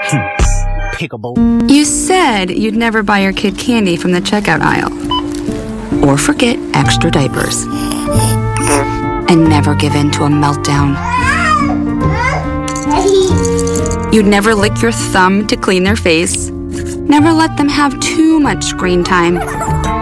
Pickable. You said you'd never buy your kid candy from the checkout aisle. Or forget extra diapers. And never give in to a meltdown. You'd never lick your thumb to clean their face. Never let them have too much screen time.